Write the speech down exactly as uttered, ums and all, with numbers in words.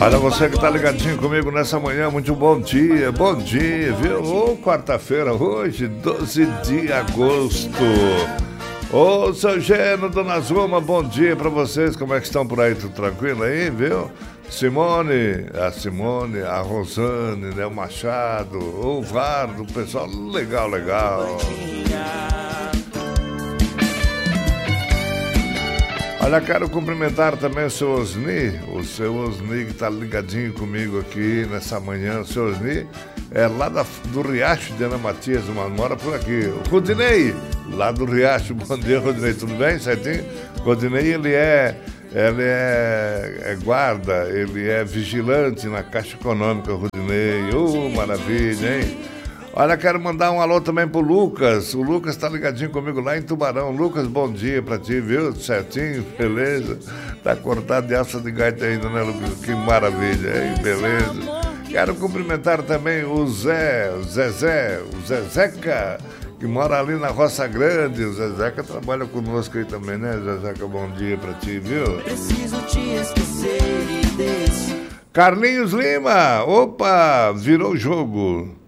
Olha, você que tá ligadinho comigo nessa manhã, muito bom dia, bom dia, viu? Ô, quarta-feira hoje, doze de agosto. Ô, seu Geno, Dona Zuma, bom dia pra vocês, como é que estão por aí, tudo tranquilo aí, viu? Simone, a Simone, a Rosane, né, o Machado, o Vardo, o pessoal, legal, legal. Olha, quero cumprimentar também o seu Osni, o seu Osni que tá ligadinho comigo aqui nessa manhã. O seu Osni é lá da, do Riacho de Ana Matias, uma mora por aqui. O Rodinei, lá do Riacho, bom dia, Rodinei, tudo bem, certinho? Rodinei, ele é, ele é, é guarda, ele é vigilante na Caixa Econômica, Rodinei. Ô, oh, maravilha, hein? Olha, quero mandar um alô também pro Lucas. O Lucas tá ligadinho comigo lá em Tubarão. Lucas, bom dia pra ti, viu? Certinho, beleza? Tá cortado de alça de gaita ainda, né, Lucas? Que maravilha, hein? Beleza. Quero cumprimentar também o Zé, o Zezé, o Zezeca, que mora ali na Roça Grande. O Zezeca trabalha conosco aí também, né, Zezeca? Bom dia pra ti, viu? Preciso te esquecer e deixe... Carlinhos Lima, opa, virou jogo.